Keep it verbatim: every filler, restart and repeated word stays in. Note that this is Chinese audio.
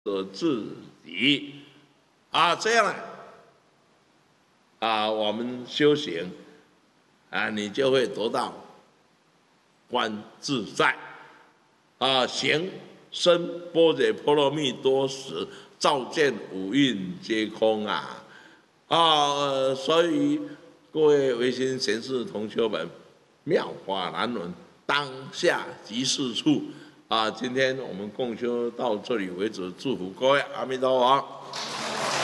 的自己啊，这样啊，我们修行啊，你就会得到观自在啊，行深般若波罗蜜多时，照见五蕴皆空啊啊！所以各位唯心贤士同修们，妙法难闻，当下即是处啊！今天我们共修到这里为止，祝福各位，阿弥陀佛。